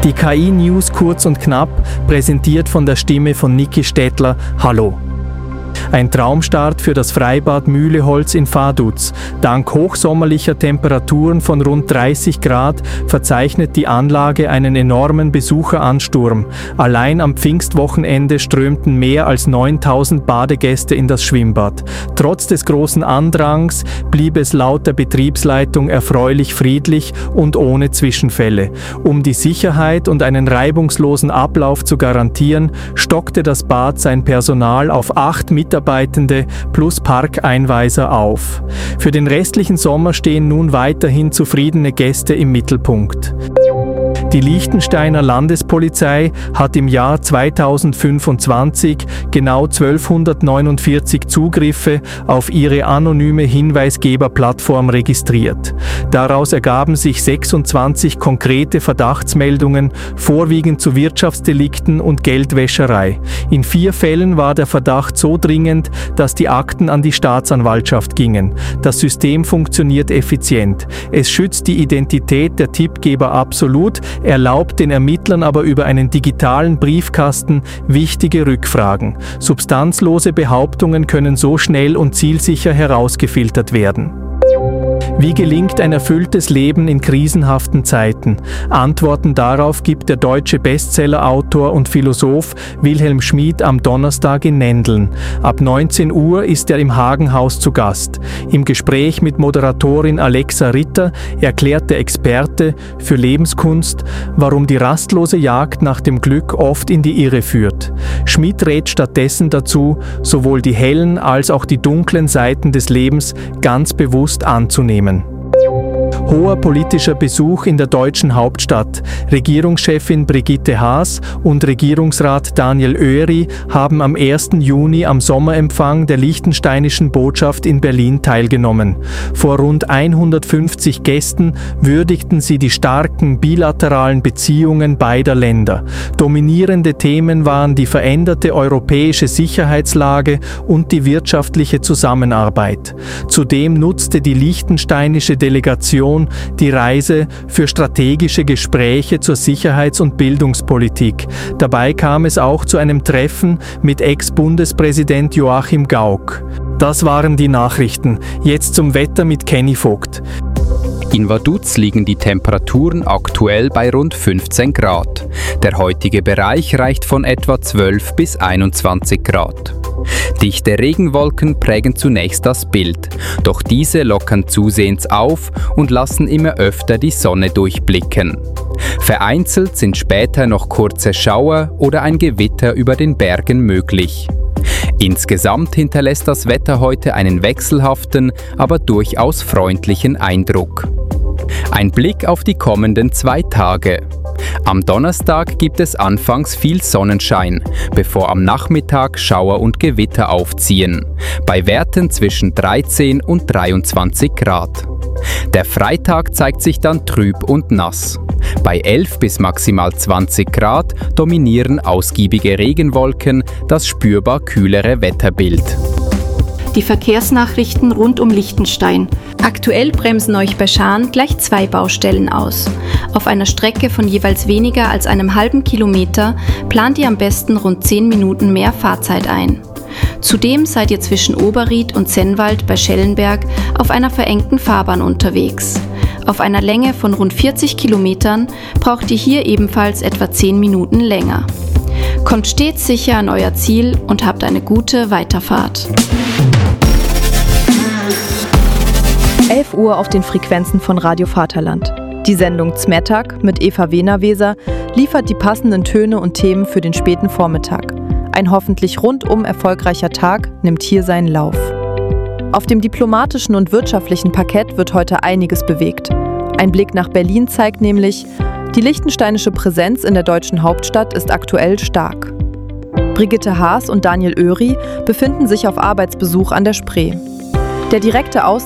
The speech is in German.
Die KI-News kurz und knapp, präsentiert von der Stimme von Niki Stettler. Hallo! Ein Traumstart für das Freibad Mühleholz in Vaduz. Dank hochsommerlicher Temperaturen von rund 30 Grad verzeichnet die Anlage einen enormen Besucheransturm. Allein am Pfingstwochenende strömten mehr als 9000 Badegäste in das Schwimmbad. Trotz des großen Andrangs blieb es laut der Betriebsleitung erfreulich friedlich und ohne Zwischenfälle. Um die Sicherheit und einen reibungslosen Ablauf zu garantieren, stockte das Bad sein Personal auf 8 Mitarbeitende plus Parkeinweiser auf. Für den restlichen Sommer stehen nun weiterhin zufriedene Gäste im Mittelpunkt. Die Liechtensteiner Landespolizei hat im Jahr 2025 genau 1249 Zugriffe auf ihre anonyme Hinweisgeberplattform registriert. Daraus ergaben sich 26 konkrete Verdachtsmeldungen, vorwiegend zu Wirtschaftsdelikten und Geldwäscherei. In 4 Fällen war der Verdacht so dringend, dass die Akten an die Staatsanwaltschaft gingen. Das System funktioniert effizient. Es schützt die Identität der Tippgeber absolut, erlaubt den Ermittlern aber über einen digitalen Briefkasten wichtige Rückfragen. Substanzlose Behauptungen können so schnell und zielsicher herausgefiltert werden. Wie gelingt ein erfülltes Leben in krisenhaften Zeiten? Antworten darauf gibt der deutsche Bestsellerautor und Philosoph Wilhelm Schmid am Donnerstag in Nendeln. Ab 19 Uhr ist er im Hagenhaus zu Gast. Im Gespräch mit Moderatorin Alexa Ritter erklärt der Experte für Lebenskunst, warum die rastlose Jagd nach dem Glück oft in die Irre führt. Schmid rät stattdessen dazu, sowohl die hellen als auch die dunklen Seiten des Lebens ganz bewusst anzunehmen. Hoher politischer Besuch in der deutschen Hauptstadt. Regierungschefin Brigitte Haas und Regierungsrat Daniel Oeri haben am 1. Juni am Sommerempfang der liechtensteinischen Botschaft in Berlin teilgenommen. Vor rund 150 Gästen würdigten sie die starken bilateralen Beziehungen beider Länder. Dominierende Themen waren die veränderte europäische Sicherheitslage und die wirtschaftliche Zusammenarbeit. Zudem nutzte die liechtensteinische Delegation die Reise für strategische Gespräche zur Sicherheits- und Bildungspolitik. Dabei kam es auch zu einem Treffen mit Ex-Bundespräsident Joachim Gauck. Das waren die Nachrichten. Jetzt zum Wetter mit Kenny Vogt. In Vaduz liegen die Temperaturen aktuell bei rund 15 Grad. Der heutige Bereich reicht von etwa 12 bis 21 Grad. Dichte Regenwolken prägen zunächst das Bild, doch diese lockern zusehends auf und lassen immer öfter die Sonne durchblicken. Vereinzelt sind später noch kurze Schauer oder ein Gewitter über den Bergen möglich. Insgesamt hinterlässt das Wetter heute einen wechselhaften, aber durchaus freundlichen Eindruck. Ein Blick auf die kommenden 2 Tage. Am Donnerstag gibt es anfangs viel Sonnenschein, bevor am Nachmittag Schauer und Gewitter aufziehen, bei Werten zwischen 13 und 23 Grad. Der Freitag zeigt sich dann trüb und nass. Bei 11 bis maximal 20 Grad dominieren ausgiebige Regenwolken das spürbar kühlere Wetterbild. Die Verkehrsnachrichten rund um Liechtenstein. Aktuell bremsen euch bei Schaan gleich 2 Baustellen aus. Auf einer Strecke von jeweils weniger als einem halben Kilometer plant ihr am besten rund 10 Minuten mehr Fahrzeit ein. Zudem seid ihr zwischen Oberried und Sennwald bei Schellenberg auf einer verengten Fahrbahn unterwegs. Auf einer Länge von rund 40 Kilometern braucht ihr hier ebenfalls etwa 10 Minuten länger. Kommt stets sicher an euer Ziel und habt eine gute Weiterfahrt. 11 Uhr auf den Frequenzen von Radio Vaterland. Die Sendung Zmettag mit Eva Wehner-Weser liefert die passenden Töne und Themen für den späten Vormittag. Ein hoffentlich rundum erfolgreicher Tag nimmt hier seinen Lauf. Auf dem diplomatischen und wirtschaftlichen Parkett wird heute einiges bewegt. Ein Blick nach Berlin zeigt nämlich, die liechtensteinische Präsenz in der deutschen Hauptstadt ist aktuell stark. Brigitte Haas und Daniel Oeri befinden sich auf Arbeitsbesuch an der Spree. Der direkte Austausch